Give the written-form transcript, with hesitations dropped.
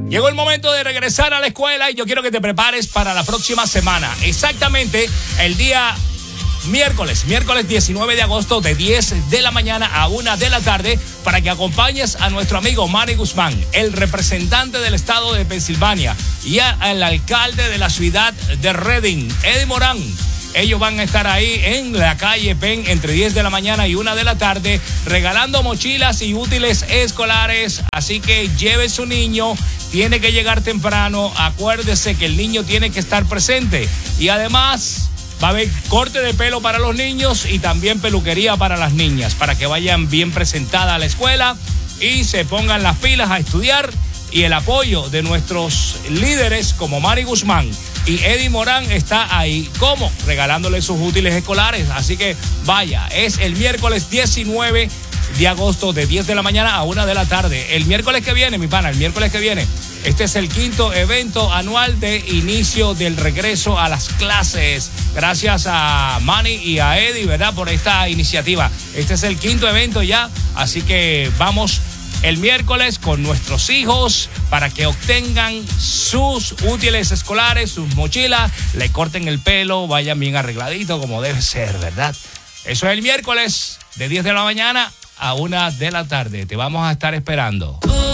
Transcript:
Llegó el momento de regresar a la escuela y yo quiero que te prepares para la próxima semana. Exactamente el día miércoles 19 de agosto de 10 de la mañana a 1 de la tarde para que acompañes a nuestro amigo Manny Guzmán, el representante del estado de Pensilvania, y al alcalde de la ciudad de Reading, Eddie Morán. Ellos van a estar ahí en la calle Penn entre 10 de la mañana y 1 de la tarde regalando mochilas y útiles escolares. Así que lleve su niño, tiene que llegar temprano. Acuérdese que el niño tiene que estar presente. Y además va a haber corte de pelo para los niños y también peluquería para las niñas, para que vayan bien presentadas a la escuela y se pongan las pilas a estudiar. Y el apoyo de nuestros líderes como Manny Guzmán y Eddie Morán está ahí, como regalándole sus útiles escolares. Así que vaya, es el miércoles 19 de agosto de 10 de la mañana a 1 de la tarde. El miércoles que viene, mi pana, el miércoles que viene, este es el 5º evento anual de inicio del regreso a las clases. Gracias a Manny y a Eddie, ¿verdad?, por esta iniciativa. Este es el 5º evento ya, así que vamos el miércoles con nuestros hijos para que obtengan sus útiles escolares, sus mochilas, le corten el pelo, vayan bien arregladitos como debe ser, ¿verdad? Eso es el miércoles de 10 de la mañana a 1 de la tarde. Te vamos a estar esperando.